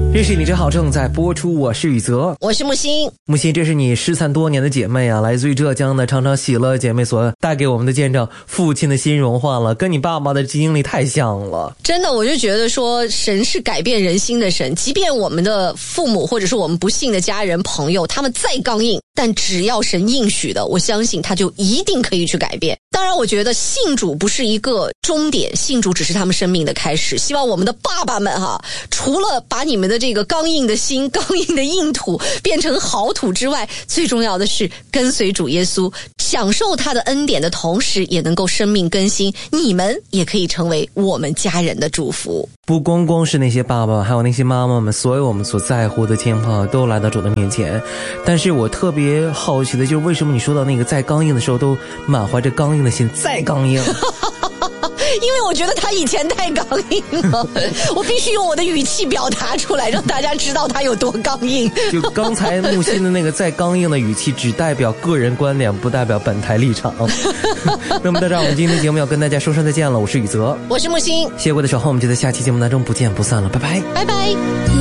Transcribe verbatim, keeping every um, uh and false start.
认识你真好正在播出，我是宇泽， 我是木星。 木星，这是你失散多年的姐妹啊，来自于浙江的常常喜乐姐妹所带给我们的见证，父亲的心融化了，跟你爸爸的经历太像了。 真的，我就觉得说神是改变人心的神，即便我们的父母或者是我们不信的家人朋友，他们再刚硬，但只要神应许的，我相信他就一定可以去改变。当然我觉得信主不是一个终点，信主只是他们生命的开始。希望我们的爸爸们哈，除了把你们的这个刚硬的心、刚硬的硬土变成好土之外，最重要的是跟随主耶稣，享受他的恩典的同时，也能够生命更新，你们也可以成为我们家人的祝福。 不光光是那些爸爸，还有那些妈妈们，所有我们所在乎的亲朋都来到主的面前。但是我特别好奇的就是，为什么你说到那个再刚硬的时候都满怀着刚硬的心，再刚硬因为我觉得他以前太刚硬了，我必须用我的语气表达出来，让大家知道他有多刚硬。 就刚才木心的那个再刚硬的语气，只代表个人观点，不代表本台立场。那么到这儿，我们今天的节目要跟大家说声再见了。我是宇泽， 我是木星， 谢谢各位的守候，我们就在下期节目当中不见不散了，拜拜， 拜拜。